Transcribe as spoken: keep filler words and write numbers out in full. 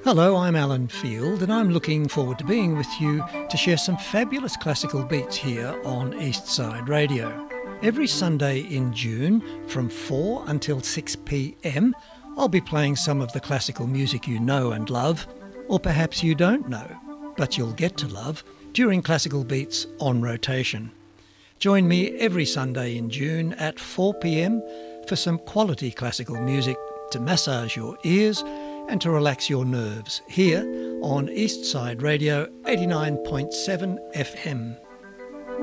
Hello, I'm Alan Field and I'm looking forward to being with you to share some fabulous classical beats here on Eastside Radio. Every Sunday in June from four until six p m I'll be playing some of the classical music you know and love, or perhaps you don't know, but you'll get to love during Classical Beats on Rotation. Join me every Sunday in June at four p m for some quality classical music to massage your ears and to relax your nerves here on Eastside Radio eighty-nine point seven F M.